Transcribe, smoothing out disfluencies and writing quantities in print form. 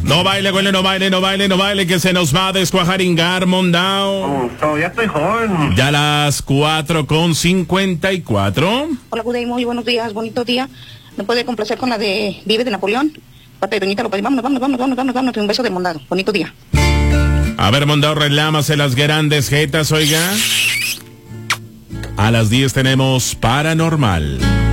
No baile, güey, no baile, no baile, no baile, que se nos va a descuajaringar, Mondao. Todavía estoy joven. Ya las 4:54. Hola, Good day, muy buenos días, bonito día. ¿Me puede complacer con la de Vive de Napoleón? Parte de Doñita López. Vámonos. Un beso de Mondado. Bonito día. A ver, Mondao, relámase las grandes jetas, oiga. A las 10 tenemos Paranormal.